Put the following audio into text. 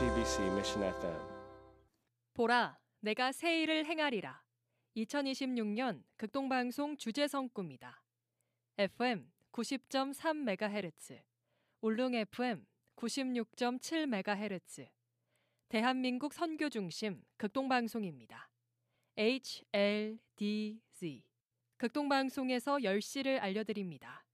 JTBC Mission FM. 보라, 내가 새 일을 행하리라. 2026년 극동방송 주제성 꿈이다. FM 90.3MHz, 울릉 FM 96.7MHz, 대한민국 선교 중심 극동방송입니다. HLDZ. 극동방송에서 10시를 알려드립니다.